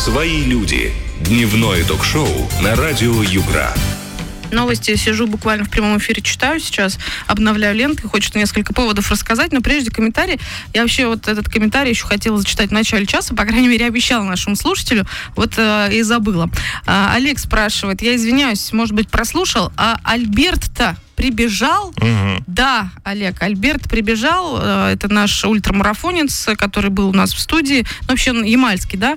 Свои люди. Дневное ток-шоу на радио Югра. Новости сижу буквально в прямом эфире, читаю сейчас, обновляю ленты, хочется несколько поводов рассказать, но прежде комментарий. Я вообще вот этот комментарий еще хотела зачитать в начале часа, по крайней мере, обещала нашему слушателю, вот и забыла. Олег спрашивает, я извиняюсь, может быть, прослушал, а Альберт-то прибежал? Угу. Да, Олег, Альберт прибежал, это наш ультрамарафонец, который был у нас в студии, ну, вообще он ямальский, да,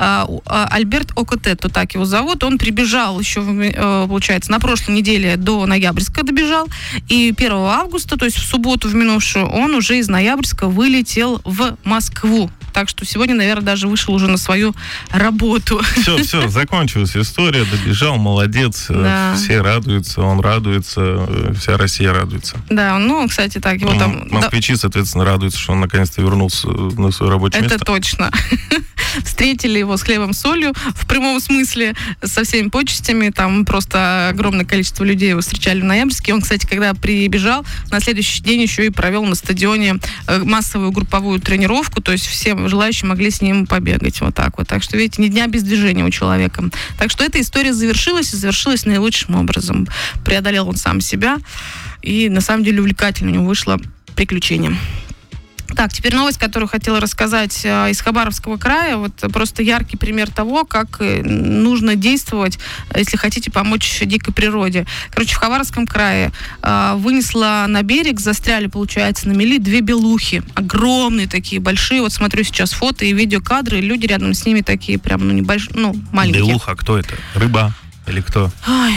Альберт Окотетто, так его зовут, он прибежал еще, получается, на прошлой неделе до Ноябрьска добежал, и 1 августа, то есть в субботу в минувшую, он уже из Ноябрьска вылетел в Москву. Так что сегодня, наверное, даже вышел уже на свою работу. Все, закончилась история, добежал, молодец, да. Все радуются, он радуется, вся Россия радуется. Да, ну, кстати, так, его там... Москвичи, соответственно, радуются, что он наконец-то вернулся на свое рабочее место. Это точно. Встретили его с хлебом, солью, в прямом смысле, со всеми почестями, там просто огромное количество людей его встречали в Ноябрьске. Он, кстати, когда прибежал, на следующий день еще и провел на стадионе массовую групповую тренировку, то есть все желающие могли с ним побегать, вот так вот. Так что, видите, ни дня без движения у человека. Так что эта история завершилась, и завершилась наилучшим образом. Преодолел он сам себя, и на самом деле увлекательно у него вышло приключение. Так, теперь новость, которую хотела рассказать из Хабаровского края. Вот просто яркий пример того, как нужно действовать, если хотите помочь дикой природе. Короче, в Хабаровском крае вынесла на берег, застряли, получается, на мели 2 белухи. Огромные такие, большие. Вот смотрю сейчас фото и видеокадры, и люди рядом с ними такие прям, небольшие, маленькие. Белуха, кто это? Рыба или кто? Ой.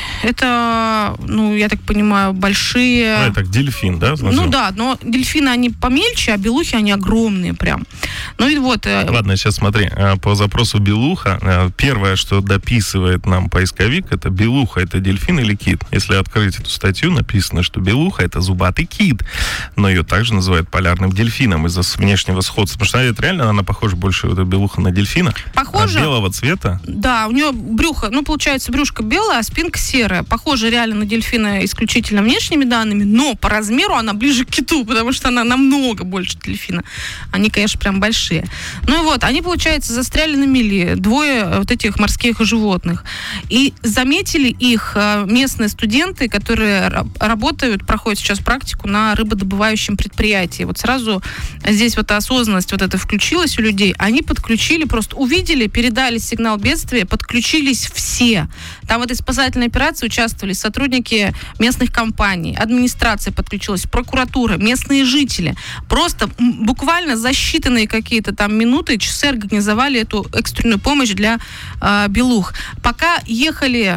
Это, я так понимаю, большие... это дельфин, да? Смотрю. Ну да, но дельфины, они помельче, а белухи, они огромные прям. Ну и вот... Ладно, сейчас смотри. По запросу белуха, первое, что дописывает нам поисковик, это белуха, это дельфин или кит. Если открыть эту статью, написано, что белуха — это зубатый кит. Но ее также называют полярным дельфином из-за внешнего сходства. Потому что это реально, она похожа больше, эта белуха, на дельфина. Похоже. Белого цвета. Да, у нее брюхо, получается, брюшко белое, а спинка серая. Похоже реально на дельфина исключительно внешними данными, но по размеру она ближе к киту, потому что она намного больше дельфина. Они, конечно, прям большие. Ну и вот, они, получается, застряли на мели, 2 вот этих морских животных. И заметили их местные студенты, которые работают, проходят сейчас практику на рыбодобывающем предприятии. Вот сразу здесь вот осознанность вот эта включилась у людей. Они подключили, просто увидели, передали сигнал бедствия, подключились все. Там в этой спасательной операции участвовали сотрудники местных компаний, администрация подключилась, прокуратура, местные жители. Просто буквально за считанные какие-то там минуты, часы организовали эту экстренную помощь для белух. Пока ехали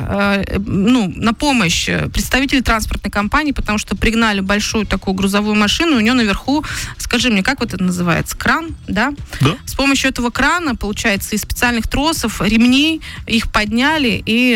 на помощь представители транспортной компании, потому что пригнали большую такую грузовую машину, у нее наверху, скажи мне, как вот это называется? Кран, да? Да. С помощью этого крана, получается, из специальных тросов, ремней, их подняли и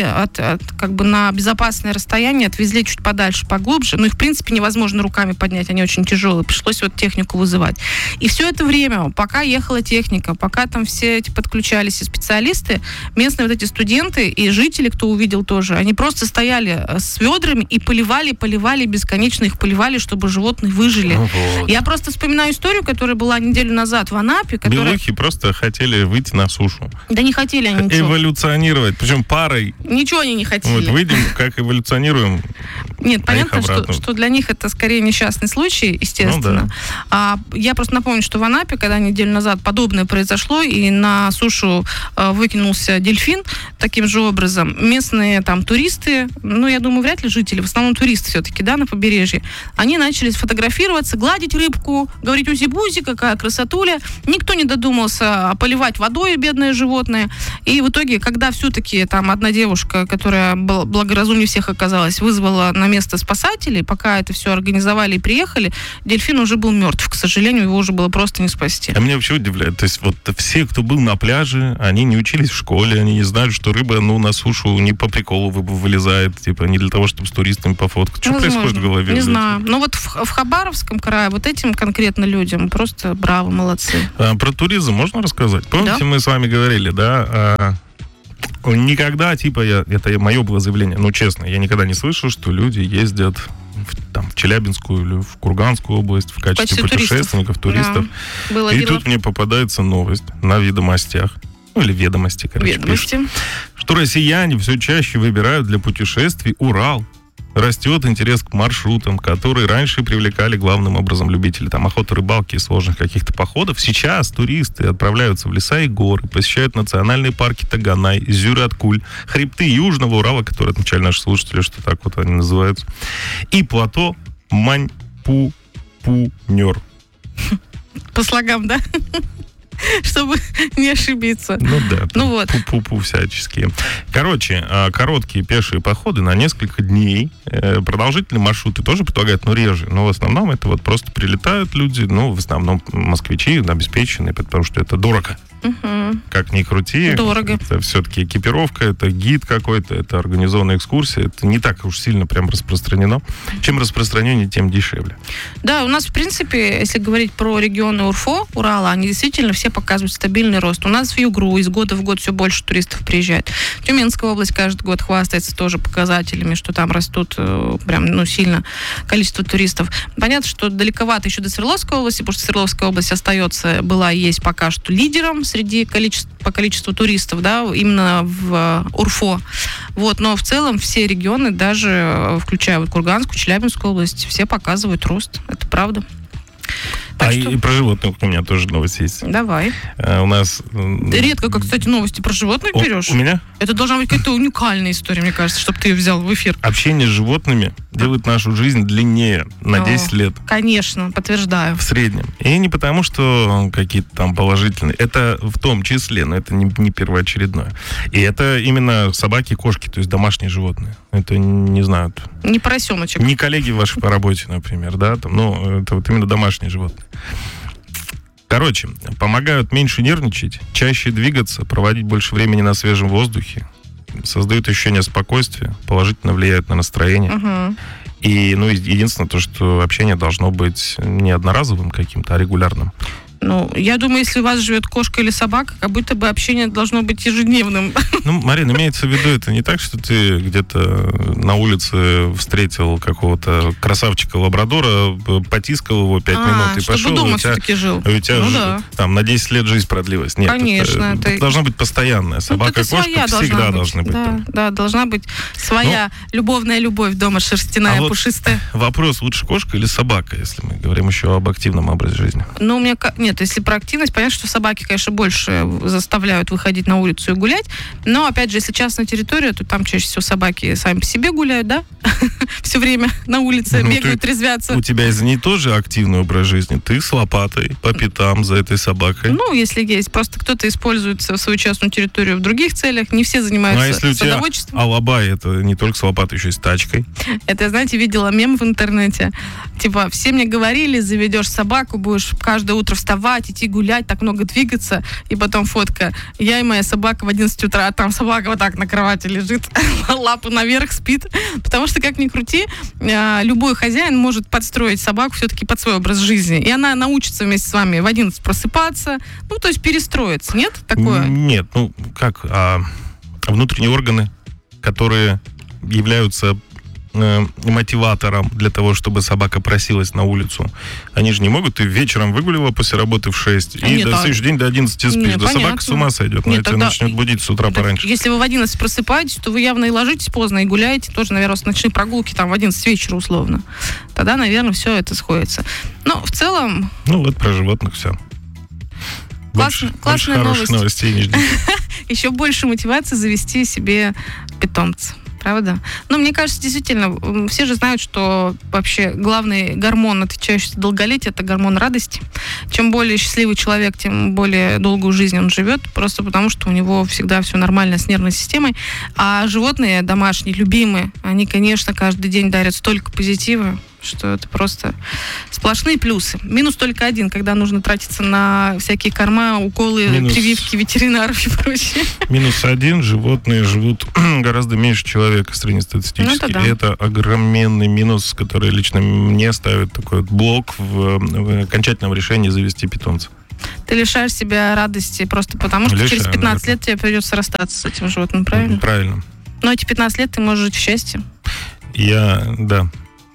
на безопасное расстояние отвезли чуть подальше, поглубже. Их, в принципе, невозможно руками поднять, они очень тяжелые. Пришлось вот технику вызывать. И все это время, пока ехала техника, пока там все эти подключались и специалисты, местные вот эти студенты и жители, кто увидел тоже, они просто стояли с ведрами и поливали, бесконечно их поливали, чтобы животные выжили. Вот. Я просто вспоминаю историю, которая была неделю назад в Анапе. Белухи просто хотели выйти на сушу. Да не хотели они ничего. Эволюционировать, причем парой. Ничего они не хотели. Вот выйдем, как эволюционируем. Нет, понятно, что для них это скорее несчастный случай, естественно. Да. Я просто напомню, что в Анапе, когда неделю назад подобное произошло, и на сушу выкинулся дельфин таким же образом, местные там туристы, я думаю, вряд ли жители, в основном туристы все-таки, да, на побережье, они начали сфотографироваться, гладить рыбку, говорить узи-бузи, какая красотуля. Никто не додумался поливать водой бедное животное. И в итоге, когда все-таки там одна девушка, которая благоразумнее всех оказалась, вызвала на место спасателей, пока это все организовали и приехали, дельфин уже был мертв. К сожалению, его уже было просто не спасти. А меня вообще удивляет, то есть вот все, кто был на пляже, они не учились в школе, они не знали, что рыба, на сушу не по приколу вылезает, не для того, чтобы с туристами пофоткать. Что происходит в голове? Не знаю. Но вот в Хабаровском крае вот этим конкретно людям просто браво, молодцы. Про туризм можно рассказать? Помните, мы с вами говорили, да, никогда, это мое было заявление, честно, я никогда не слышал, что люди ездят в Челябинскую или в Курганскую область в качестве путешественников, туристов. Да. И тут мне попадается новость на Ведомостях. Ну, или ведомости, короче, Ведомости. пишут, что россияне все чаще выбирают для путешествий Урал. Растет интерес к маршрутам, которые раньше привлекали главным образом любителей там охоты, рыбалки и сложных каких-то походов. Сейчас туристы отправляются в леса и горы, посещают национальные парки Таганай, Зюряткуль, хребты Южного Урала, которые отмечали наши слушатели, что так вот они называются, и плато Маньпупунер. По слогам, да? Чтобы не ошибиться. Ну да, Ну вот. пу-пу-пу всяческие. Короче, короткие пешие походы на несколько дней, продолжительные маршруты тоже предлагают, но реже. Но в основном это вот просто прилетают люди, ну, в основном москвичи, обеспеченные, потому что это дорого. Угу. Как ни крути. Дорого. Это все-таки экипировка, это гид какой-то, это организованная экскурсия. Это не так уж сильно прям распространено. Чем распространеннее, тем дешевле. Да, у нас, в принципе, если говорить про регионы УРФО, Урала, они действительно все показывают стабильный рост. У нас в Югру из года в год все больше туристов приезжает. Тюменская область каждый год хвастается тоже показателями, что там растут прям, сильно количество туристов. Понятно, что далековато еще до Свердловской области, потому что Свердловская область остается, была и есть пока что лидером по количеству туристов, да, именно в УРФО. Вот, но в целом все регионы, даже включая вот Курганскую, Челябинскую область, все показывают рост. Это правда. Так что... И про животных у меня тоже новость есть. Давай. У нас... Ты редко, кстати, новости про животных берешь. У меня? Это должна быть какая-то уникальная история, мне кажется, чтобы ты ее взял в эфир. Общение с животными делает нашу жизнь длиннее на 10 лет. Конечно, подтверждаю. В среднем. И не потому, что какие-то там положительные. Это в том числе, но это не первоочередное. И это именно собаки, кошки, то есть домашние животные. Это не знаю. Не поросеночек. Не коллеги ваши по работе, например, да? Там, это вот именно домашние животные. Короче, помогают меньше нервничать, чаще двигаться, проводить больше времени на свежем воздухе, создают ощущение спокойствия, положительно влияют на настроение. Угу. И, единственное, то, что общение должно быть не одноразовым каким-то, а регулярным. Я думаю, если у вас живет кошка или собака, как будто бы общение должно быть ежедневным. Марина, имеется в виду, это не так, что ты где-то на улице встретил какого-то красавчика-лабрадора, потискал его 5 минут и чтобы пошел. дома все-таки жил. У тебя там на 10 лет жизнь продлилась. Нет, конечно. Это должна быть постоянная. Собака и кошка всегда должны быть. Да, должна быть своя любовная любовь дома, шерстяная, пушистая. Вопрос, лучше кошка или собака, если мы говорим еще об активном образе жизни? Нет, если про активность, понятно, что собаки, конечно, больше заставляют выходить на улицу и гулять. Но, опять же, если частная территория, то там чаще всего собаки сами по себе гуляют, да? Все время на улице бегают, резвятся. У тебя из-за ней тоже активный образ жизни. Ты с лопатой по пятам за этой собакой. Если есть. Просто кто-то использует свою частную территорию в других целях. Не все занимаются садоводчеством. Алабай, это не только с лопатой, еще и с тачкой. Это, я, знаете, видела мем в интернете. Типа, все мне говорили, заведешь собаку, будешь каждое утро вставать, идти гулять, так много двигаться, и потом фотка. Я и моя собака в 11 утра, а там собака вот так на кровати лежит, лапу наверх, спит. Потому что, как ни крути, любой хозяин может подстроить собаку все-таки под свой образ жизни. И она научится вместе с вами в 11 просыпаться, то есть перестроиться. Нет такое? Нет, внутренние органы, которые являются мотиватором для того, чтобы собака просилась на улицу. Они же не могут, ты вечером выгуливала после работы в 6, и до следующий день до 11 спишь. Да собака с ума сойдет, она тебя начнет будить с утра пораньше. Если вы в 11 просыпаетесь, то вы явно и ложитесь поздно, и гуляете тоже, наверное, с ночной прогулки там в 11 вечера условно. Тогда, наверное, все это сходится. Но в целом... Вот про животных все. Классная новость. Новостей не ждите. Еще больше мотивации завести себе питомца. Правда? Мне кажется, действительно, все же знают, что вообще главный гормон, отвечающий за долголетие, это гормон радости. Чем более счастливый человек, тем более долгую жизнь он живет, просто потому что у него всегда все нормально с нервной системой. А животные домашние, любимые, они, конечно, каждый день дарят столько позитива, что это просто сплошные плюсы. Минус только один, когда нужно тратиться на всякие корма, уколы, прививки ветеринаров и прочее. Минус один, животные живут гораздо меньше человека среднестатистически. Да. И это огроменный минус, который лично мне ставит такой блок в окончательном решении завести питомца. Ты лишаешь себя радости просто потому, что через 15 лет тебе придется расстаться с этим животным, правильно? Правильно. Но эти 15 лет ты можешь жить в счастье. Да, могу.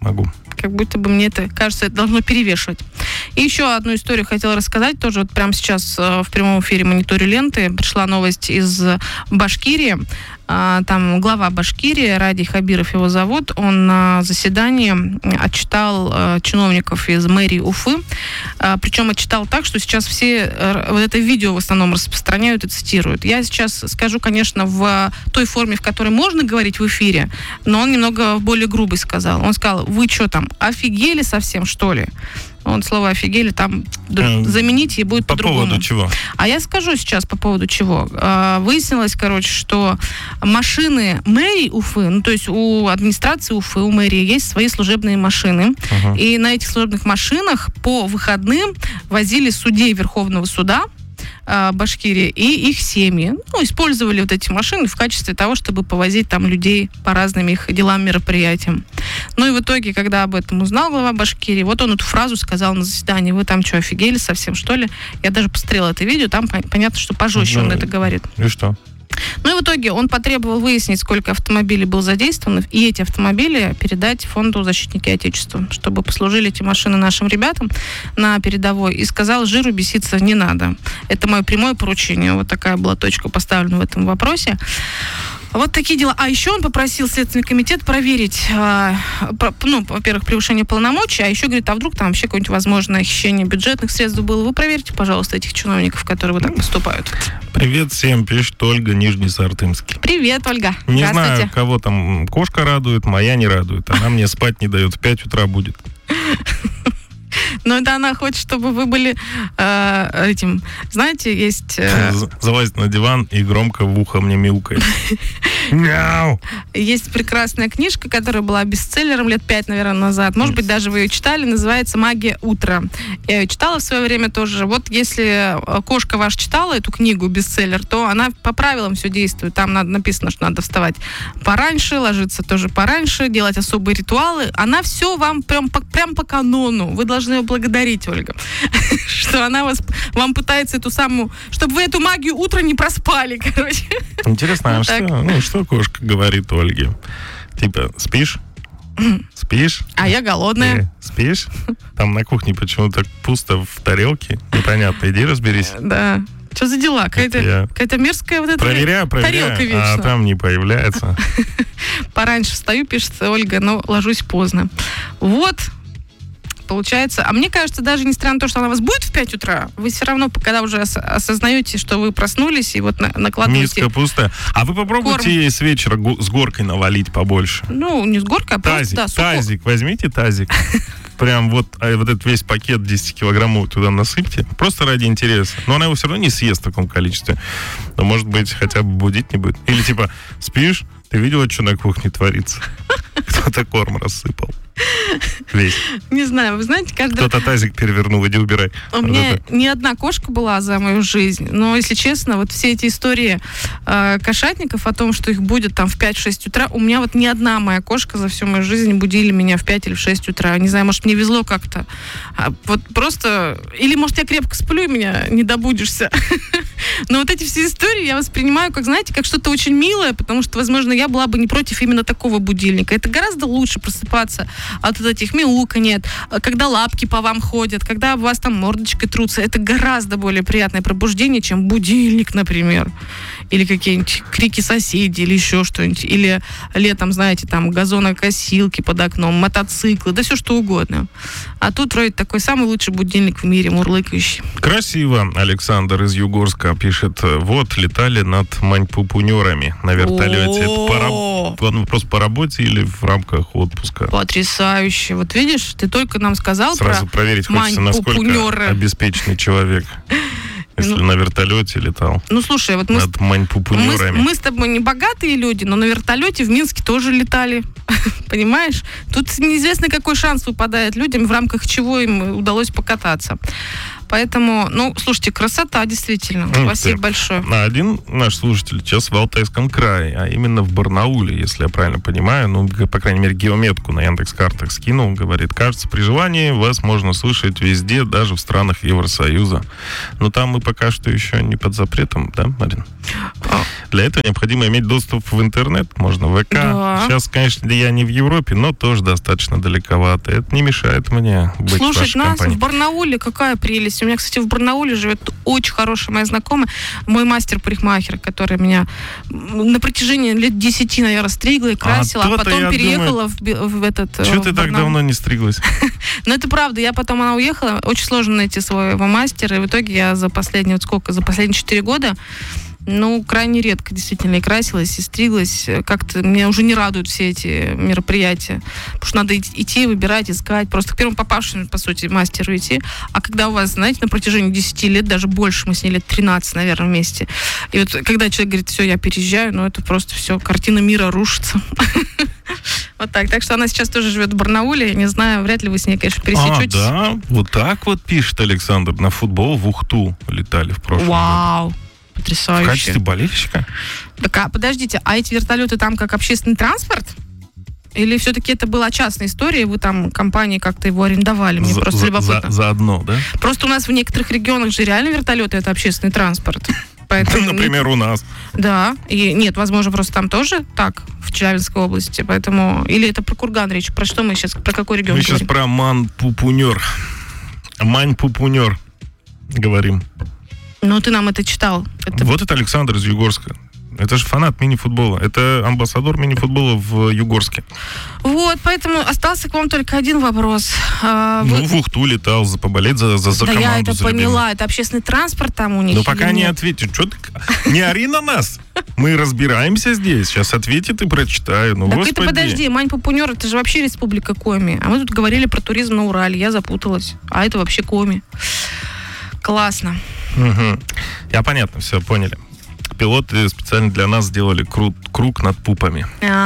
как будто бы мне это, кажется, это должно перевешивать. И еще одну историю хотела рассказать. Тоже вот прямо сейчас в прямом эфире мониторю ленты. Пришла новость из Башкирии. Там глава Башкирии, Радий Хабиров его зовут, он на заседании отчитал чиновников из мэрии Уфы. Причем отчитал так, что сейчас все вот это видео в основном распространяют и цитируют. Я сейчас скажу, конечно, в той форме, в которой можно говорить в эфире, но он немного более грубый сказал. Он сказал: вы что там, офигели совсем, что ли? Он слово «офигели» там замените, и будет по-другому. По поводу чего? А я скажу сейчас по поводу чего. Выяснилось, что машины мэрии Уфы, ну, то есть у администрации Уфы, у мэрии есть свои служебные машины. И на этих служебных машинах по выходным возили судей Верховного суда Башкирии и их семьи. Ну, использовали вот эти машины в качестве того, чтобы повозить там людей по разным их делам, мероприятиям. Ну и в итоге, когда об этом узнал глава Башкирии, вот он эту фразу сказал на заседании: вы там что, офигели совсем, что ли? Я даже посмотрела это видео, там понятно, что пожестче он это говорит. И что? Ну и в итоге он потребовал выяснить, сколько автомобилей было задействовано, и эти автомобили передать фонду «Защитники Отечества», чтобы послужили эти машины нашим ребятам на передовой. И сказал: жиру беситься не надо. Это мое прямое поручение. Вот такая была точка поставлена в этом вопросе. Вот такие дела. А еще он попросил Следственный комитет проверить, во-первых, превышение полномочий, а еще говорит: а вдруг там вообще какое-нибудь возможное хищение бюджетных средств было. Вы проверьте, пожалуйста, этих чиновников, которые вот так поступают. Привет всем, пишет Ольга, Нижнесартымский. Привет, Ольга. Не знаю, кого там кошка радует, моя не радует. Она мне спать не дает, в 5 утра будет. Но это она хочет, чтобы вы были этим, знаете, есть... Залазит на диван и громко в ухо мне мяукает. Мяу! Есть прекрасная книжка, которая была бестселлером лет 5, наверное, назад. Может быть, даже вы ее читали. Называется «Магия утра». Я ее читала в свое время тоже. Вот если кошка ваша читала эту книгу, бестселлер, то она по правилам все действует. Там написано, что надо вставать пораньше, ложиться тоже пораньше, делать особые ритуалы. Она все вам прям по канону. Вы должны ее благодарить, Ольга, что она вам пытается эту самую... Чтобы вы эту магию утра не проспали, короче. Интересно, а что кошка говорит Ольге? Типа, спишь? Спишь? А я голодная. Спишь? Там на кухне почему-то пусто в тарелке. Непонятно, иди разберись. Да. Что за дела? Какая-то мерзкая вот эта тарелка вечно. А там не появляется. Пораньше встаю, пишет Ольга, но ложусь поздно. Вот. Получается. А мне кажется, даже несмотря на то, что она у вас будет в 5 утра, вы все равно, когда уже осознаете, что вы проснулись, и вот накладываете... Миска пустая. А вы попробуйте ей с вечера с горкой навалить побольше. Ну, не с горкой, а тазик, просто... тазик, возьмите тазик. Прям вот этот весь пакет 10 килограммов туда насыпьте. Просто ради интереса. Но она его все равно не съест в таком количестве. Но, может быть, хотя бы будить не будет. Или типа, спишь? Ты видела, что на кухне творится? Кто-то корм рассыпал. Весь. Не знаю, вы знаете, Кто-то тазик перевернул, иди убирай. У меня не одна кошка была за мою жизнь, но, если честно, вот все эти истории кошатников о том, что их будет там в 5-6 утра, у меня вот ни одна моя кошка за всю мою жизнь будили меня в 5 или в 6 утра. Не знаю, может, мне везло как-то. Вот просто... Или, может, я крепко сплю, и меня не добудишься. Но вот эти все истории я воспринимаю, как, знаете, как что-то очень милое, потому что, возможно, я была бы не против именно такого будильника. Это гораздо лучше просыпаться от вот этих мяуканьет, когда лапки по вам ходят, когда у вас там мордочкой трутся. Это гораздо более приятное пробуждение, чем будильник, например. Или какие-нибудь крики соседей, или еще что-нибудь. Или летом, знаете, там газонокосилки под окном, мотоциклы, да все что угодно. А тут вроде такой самый лучший будильник в мире, мурлыкающий. Красиво. Александр из Югорска пишет: вот, летали над маньпупунерами на вертолете. Это вопрос по работе или в рамках отпуска? Потрясающе. Вот видишь, ты только нам сказал сразу про проверить хочется, насколько обеспеченный человек. Если на вертолете летал. Ну, слушай, вот над маньпупунерами. Мы с тобой не богатые люди, но на вертолете в Минске тоже летали. Понимаешь? Тут неизвестно, какой шанс выпадает людям, в рамках чего им удалось покататься. Поэтому, слушайте, красота, действительно. Спасибо большое. Один наш слушатель сейчас в Алтайском крае, а именно в Барнауле, если я правильно понимаю, по крайней мере, геометку на Яндекс.Картах скинул, говорит: кажется, при желании вас можно слышать везде, даже в странах Евросоюза. Но там мы пока что еще не под запретом, да, Марин? Для этого необходимо иметь доступ в интернет, можно в ВК. Да. Сейчас, конечно, я не в Европе, но тоже достаточно далековато. Это не мешает мне быть в Слушать вашей нас компании. в Барнауле, какая прелесть. У меня, кстати, в Барнауле живет очень хорошая моя знакомая, мой мастер-парикмахер, который меня на протяжении лет 10, наверное, стригла и красила, а то-то потом я переехала в этот... Чего в ты так Барнаул. давно не стриглась? Ну, это правда. Она уехала. Очень сложно найти своего мастера. И в итоге я за последние 4 года, крайне редко действительно и красилась, и стриглась. Как-то меня уже не радуют все эти мероприятия. Потому что надо идти, выбирать, искать. Просто к первому попавшему, по сути, мастеру идти. А когда у вас, знаете, на протяжении 10 лет, даже больше, мы с ней лет 13, наверное, вместе. И вот когда человек говорит, все, я переезжаю, это просто все, картина мира рушится. Вот так. Так что она сейчас тоже живет в Барнауле. Я не знаю, вряд ли вы с ней, конечно, пересечетесь. Да? Вот так вот пишет Александр. На футбол в Ухту летали в прошлом году. Вау! Потрясающе. В качестве болельщика? Так, подождите, а эти вертолеты там как общественный транспорт? Или все-таки это была частная история, и вы там компании как-то его арендовали? Мне просто любопытно. Заодно, да? Просто у нас в некоторых регионах же реально вертолеты — это общественный транспорт. Поэтому, Например, у нас. Да. И нет, возможно, просто там тоже так, в Челябинской области. Поэтому... Или это про Курган речь? Про что мы сейчас? Про какой регион Мы говорим? сейчас про Мань-Пупунер. Мань-Пупунер говорим. Ты нам это читал. Вот это Александр из Югорска. Это же фанат мини-футбола. Это амбассадор мини-футбола в Югорске. Вот, поэтому остался к вам только один вопрос. В Ухту летал поболеть за Да, команду. я это за любимую. поняла. Это общественный транспорт там у них? Пока или не нет? ответишь. Что ты? Не ори на нас. Мы разбираемся здесь. Сейчас ответит и прочитаю. Так Господи. это подожди, Мань-Пупунер, это же вообще республика Коми. А мы тут говорили про туризм на Урале. Я запуталась. А это вообще Коми. Классно. Угу. Я понятно, все, поняли. Пилоты специально для нас сделали круг над пупами.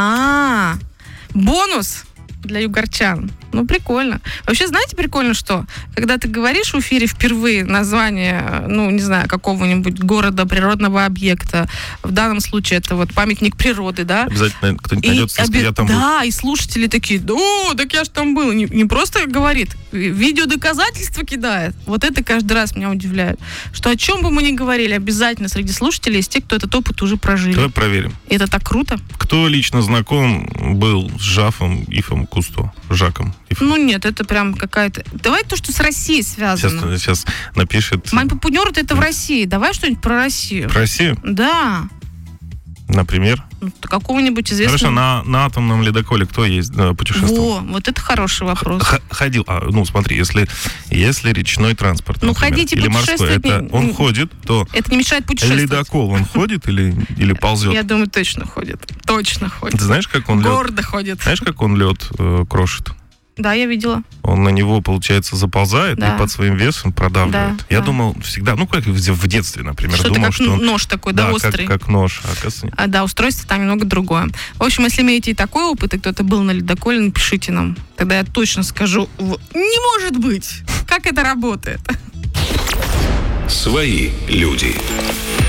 Бонус для югорчан. Прикольно. Вообще, знаете, прикольно, что? Когда ты говоришь в эфире впервые название, не знаю, какого-нибудь города, природного объекта, в данном случае это вот памятник природы, да? Обязательно кто-нибудь найдется, если я там был. Да, и слушатели такие, так я ж там был. Не просто говорит, видеодоказательства кидает. Вот это каждый раз меня удивляет. Что о чем бы мы ни говорили, обязательно среди слушателей есть те, кто этот опыт уже прожили. Давай проверим. И это так круто. Кто лично знаком был с Ифом Кусто? Жаком Ифом? Нет, это прям какая-то... Давай то, что с Россией связано. Сейчас напишет... Мань-Пупунер — это в России. Давай что-нибудь про Россию. Про Россию? Да. Например? Какого-нибудь известного... Хорошо, на атомном ледоколе кто путешествовал? Вот это хороший вопрос. Ходил. Смотри, если речной транспорт, например, ходить и или морской, путешествовать он ходит, то... Это не мешает путешествовать. Ледокол, он ходит или ползет? Я думаю, точно ходит. Точно ходит. Ты знаешь, как он лед... Гордо ходит. Знаешь, как он лед крошит? Да, я видела. Он на него, получается, заползает и под своим весом продавливает. Да, я думал всегда, как в детстве, например, думал, что он нож такой, острый. Как нож. Да, устройство там немного другое. В общем, если имеете и такой опыт, и кто-то был на ледоколе, напишите нам. Тогда я точно скажу, не может быть, как это работает. Свои люди.